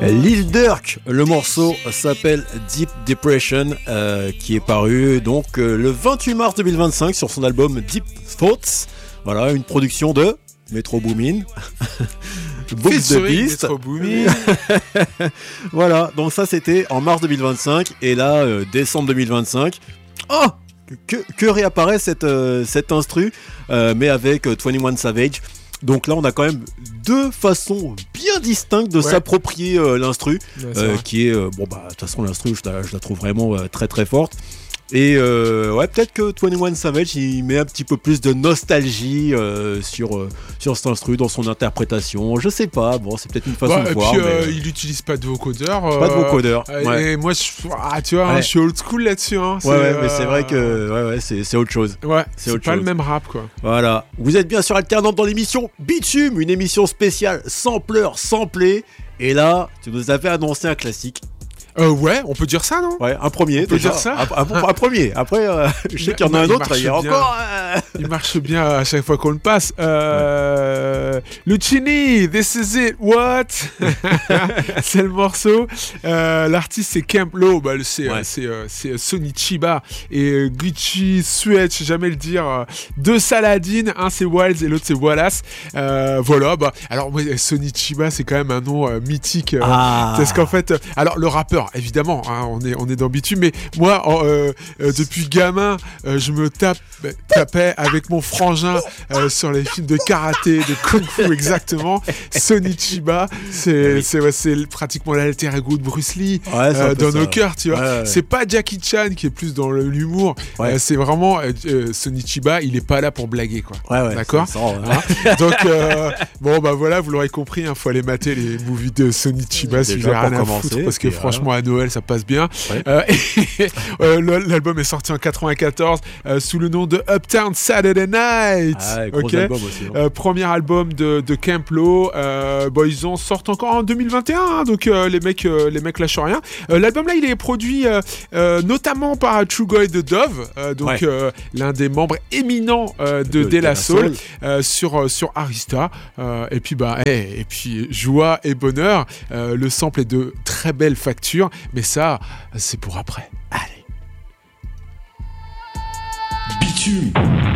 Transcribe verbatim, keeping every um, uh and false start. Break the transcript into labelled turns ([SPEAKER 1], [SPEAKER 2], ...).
[SPEAKER 1] Lil Durk, le morceau s'appelle Deep Depression, euh, qui est paru donc euh, le vingt-huit mars deux mille vingt-cinq sur son album Deep Thoughts. Voilà, une production de Metro Boomin. Books the Beast.
[SPEAKER 2] Metro Boomin.
[SPEAKER 1] Voilà, donc ça c'était en mars deux mille vingt-cinq et là euh, décembre deux mille vingt-cinq. Oh, que, que réapparaît cette, euh, cette instru, euh, mais avec euh, vingt et un Savage. Donc là, on a quand même deux façons bien distinctes de ouais. s'approprier euh, l'instru, ouais, euh, qui est euh, bon bah de toute façon l'instru, je la, je la trouve vraiment euh, très très forte. Et euh, ouais, peut-être que vingt et un Savage, il met un petit peu plus de nostalgie euh, sur euh, sur cet instru dans son interprétation. Je sais pas, bon, c'est peut-être une façon
[SPEAKER 2] bah,
[SPEAKER 1] de
[SPEAKER 2] et
[SPEAKER 1] voir.
[SPEAKER 2] Puis,
[SPEAKER 1] mais...
[SPEAKER 2] euh, il utilise pas de vocodeur. Euh,
[SPEAKER 1] pas de vocodeur. Ouais.
[SPEAKER 2] Et moi, je, ah, tu vois, ouais. hein, je suis old school là-dessus. Hein,
[SPEAKER 1] ouais, ouais, euh... mais c'est vrai que ouais, ouais, c'est, c'est autre chose.
[SPEAKER 2] Ouais, c'est, c'est pas chose. Le même rap, quoi.
[SPEAKER 1] Voilà. Vous êtes bien sur Alternante dans l'émission Bitume, une émission spéciale sampleur, samplé. Et là, tu nous avais annoncé un classique.
[SPEAKER 2] Euh, ouais, on peut dire ça, non ?
[SPEAKER 1] Ouais, un premier.
[SPEAKER 2] On peut
[SPEAKER 1] déjà.
[SPEAKER 2] dire ça ?
[SPEAKER 1] un, un, un premier. Après, euh, je sais qu'il y en a un autre. Il y a encore. Euh...
[SPEAKER 2] Il marche bien à chaque fois qu'on le passe. Euh... Ouais. Lucini, this is it. What ? C'est le morceau. Euh, l'artiste c'est Camp Lo. Bah, c'est, ouais. c'est, euh, c'est Sonny Chiba et Glitchy Sweat, je sais jamais le dire. Deux Saladin, un c'est Wilds et l'autre c'est Wallace. Euh, voilà. Bah, alors moi, Sonny Chiba, c'est quand même un nom euh, mythique. Euh,
[SPEAKER 1] ah.
[SPEAKER 2] Parce qu'en fait, alors le rappeur. Évidemment, hein, on est on est dans Bitume, mais moi, euh, euh, depuis gamin, euh, je me tape, tapais avec mon frangin euh, sur les films de karaté, de kung-fu, exactement. Sonny Chiba, c'est c'est ouais, c'est pratiquement l'alter ego de Bruce Lee
[SPEAKER 1] ouais,
[SPEAKER 2] euh, dans nos cœurs, tu vois.
[SPEAKER 1] Ouais, ouais.
[SPEAKER 2] C'est pas Jackie Chan qui est plus dans le, l'humour. Ouais. Euh, c'est vraiment euh, Sonny Chiba, il est pas là pour blaguer, quoi.
[SPEAKER 1] Ouais, ouais,
[SPEAKER 2] d'accord.
[SPEAKER 1] Ça, ouais.
[SPEAKER 2] Hein donc euh, bon bah voilà, vous l'aurez compris, il hein, faut aller mater les movies de Sonny Chiba si vous avez rien à foutre, parce que franchement. À Noël, ça passe bien. Ouais. Euh, et, euh, l'album est sorti en quatre-vingt-quatorze euh, sous le nom de Uptown Saturday Night.
[SPEAKER 1] Ah, gros
[SPEAKER 2] okay.
[SPEAKER 1] album aussi. Hein.
[SPEAKER 2] Euh, premier album de, de Camp Lo. Euh, bon, ils en sortent encore en deux mille vingt et un, hein, donc euh, les mecs, euh, les mecs lâchent rien. Euh, l'album là, il est produit euh, euh, notamment par Trugoy the Dove, euh, donc ouais. euh, l'un des membres éminents euh, de, de De La Soul, Soul. Euh, sur sur Arista. Euh, et puis bah, hey, et puis joie et bonheur. Euh, le sample est de très belle facture. Mais ça, c'est pour après.
[SPEAKER 1] Allez.
[SPEAKER 3] Bitume.